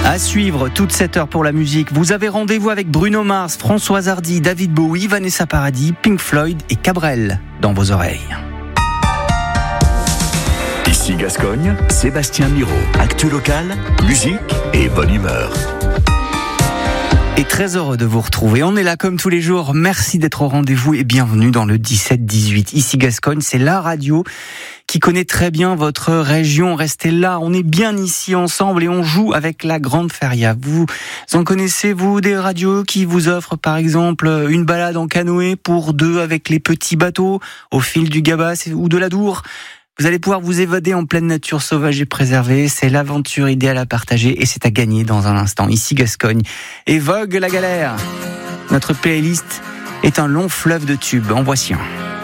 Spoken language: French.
À suivre toute cette heure pour la musique. Vous avez rendez-vous avec Bruno Mars, Françoise Hardy, David Bowie, Vanessa Paradis, Pink Floyd et Cabrel dans vos oreilles. Ici Gascogne, Sébastien Miro. Actu local, musique et bonne humeur. Et très heureux de vous retrouver. On est là comme tous les jours. Merci d'être au rendez-vous et bienvenue dans le 17-18. Ici Gascogne, c'est la radio qui connaît très bien votre région. Restez là, on est bien ici ensemble et on joue avec la Grande Feria. Vous en connaissez, vous, des radios qui vous offrent par exemple une balade en canoë pour deux avec les petits bateaux au fil du Gabas ou de l'Adour? Vous allez pouvoir vous évader en pleine nature sauvage et préservée. C'est l'aventure idéale à partager et c'est à gagner dans un instant. Ici Gascogne et Vogue la galère. Notre playlist est un long fleuve de tubes. En voici un.